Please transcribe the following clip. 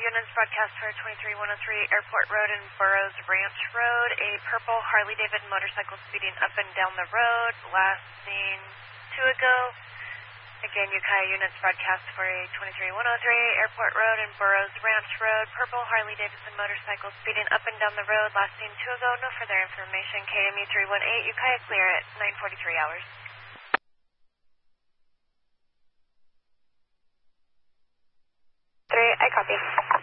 units broadcast for 23103 Airport Road and Burroughs Ranch Road. A purple Harley-Davidson motorcycle speeding up and down the road. Last seen 2 ago. Again, Ukiah units broadcast for a 23103 Airport Road and Burroughs Ranch Road. Purple Harley-Davidson motorcycle speeding up and down the road. Last seen 2 ago. No further information. KMU 318. Ukiah clear at 9:43 hours. I copy.